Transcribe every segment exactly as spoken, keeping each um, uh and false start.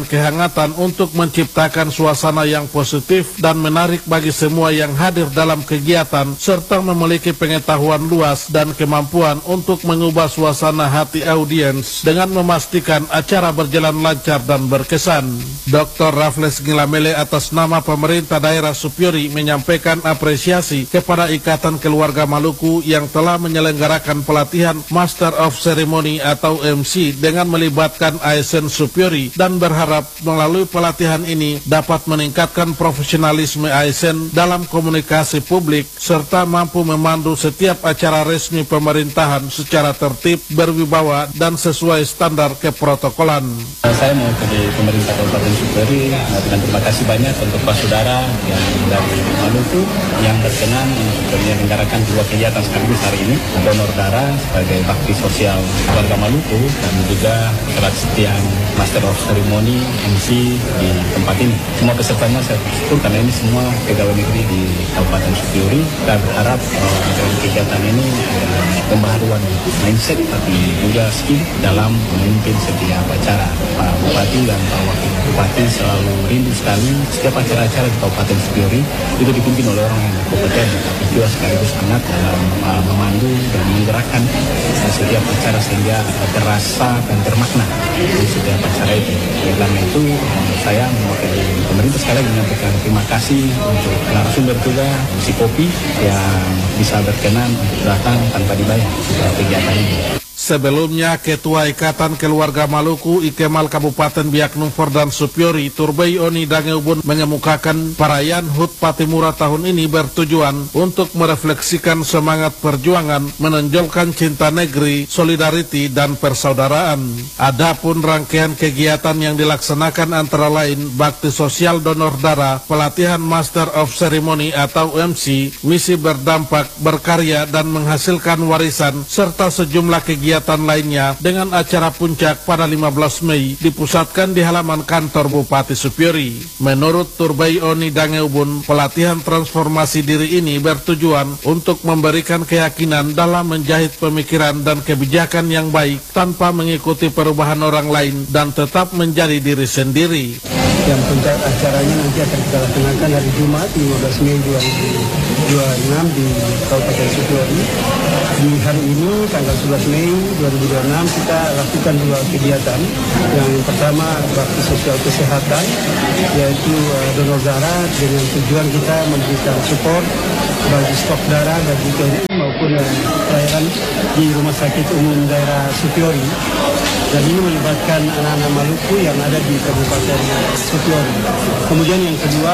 kehangatan untuk menciptakan suasana yang positif dan menarik bagi semua yang hadir dalam kegiatan, serta memiliki pengetahuan luas dan kemampuan untuk mengubah suasana hati audiens dengan memastikan acara berjalan lancar dan berkesan. doktor Raffles Gilamele atas nama pemerintah daerah Supiori menyampaikan apresiasi kepada Ikatan Keluarga Maluku yang telah menyelenggarakan pelatihan Master of Ceremony atau M C dengan melibatkan A S N Supiori dan berharap melalui pelatihan ini dapat meningkatkan profesionalisme A S N dalam komunikasi publik serta mampu memandu setiap acara resmi pemerintahan secara tertib, berwibawa dan sesuai standar keprotokolan. Saya mewakili pemerintah Kabupaten Supiori dengan terima kasih banyak untuk Pak Saudara yang dari Maluku yang berkenan untuk menyelenggarakan dua kegiatan sekaligus hari ini, donor darah sebagai bakti sosial warga Maluku dan juga pelatihan Master of Ceremony M C di tempat ini. Semua pesertanya saya bersyukur karena ini semua pegawai negeri di Kabupaten Supiori. Kita berharap uh, dengan kegiatan ini ada pembaharuan mindset tapi juga skill dalam memimpin setiap acara. Pak Bupati dan Pak Wakil Bupati selalu rindu sekali setiap acara-acara di Kabupaten Supiori itu dipimpin oleh orang yang berkompeten tapi juga sekaligus hangat dalam uh, memandu dan menggerakkan uh, setiap acara sehingga uh, terasa dan termakna di setiap acara itu. Karena itu uh, saya mewakili pemerintah sekali menyampaikan terima kasih untuk narasumber juga si Kopi yang bisa berkenan untuk datang tanpa dibayar ke kegiatan ini. Sebelumnya, Ketua Ikatan Keluarga Maluku Ikemal Kabupaten Biak Numfor dan Supiori Turbay Oni Dangeubun mengemukakan perayaan H U T Patimura tahun ini bertujuan untuk merefleksikan semangat perjuangan, menonjolkan cinta negeri, solidariti dan persaudaraan. Adapun rangkaian kegiatan yang dilaksanakan antara lain bakti sosial donor darah, pelatihan Master of Ceremony atau M C, misi berdampak, berkarya dan menghasilkan warisan serta sejumlah kegiatan kegiatan lainnya dengan acara puncak pada lima belas Mei dipusatkan di halaman kantor Bupati Supiori. Menurut Turbay Oni Dangeubun, pelatihan transformasi diri ini bertujuan untuk memberikan keyakinan dalam menjahit pemikiran dan kebijakan yang baik tanpa mengikuti perubahan orang lain dan tetap menjadi diri sendiri. Yang puncak acaranya nanti akan kita laksanakan hari Jumat lima belas Mei dua ribu dua puluh enam di Kabupaten Supiori. Di hari ini tanggal sebelas Mei dua ribu dua puluh enam kita lakukan dua kegiatan. Yang pertama bakti sosial kesehatan, yaitu uh, donor darah dengan tujuan kita memberikan support bagi stok darah bagi T N I maupun uh, pelayanan di Rumah Sakit Umum Daerah Supiori. Dan ini melibatkan anak-anak Maluku yang ada di Kabupaten Supiori. Kemudian yang kedua,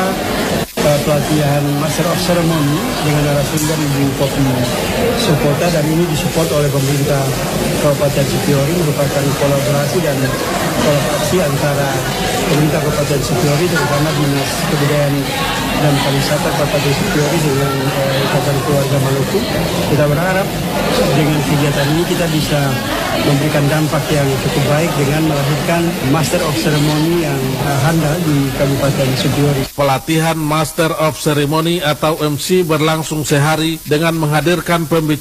pelatihan Master of Ceremony dengan narasumber Ibu Kopi Sukota, dan ini disupport oleh pemerintah Kabupaten Supiori, merupakan kolaborasi dan kolaborasi antara pemerintah Kabupaten Supiori terutama Dinas Kebudayaan dan Pariwisata Kabupaten Supiori dengan eh, Ikatan Keluarga Maluku. Kita berharap dengan kegiatan ini kita bisa memberikan dampak yang cukup baik dengan melahirkan Master of Ceremony yang uh, handal di Kabupaten Supiori. Pelatihan Master of Ceremony atau M C berlangsung sehari dengan menghadirkan pembicaraan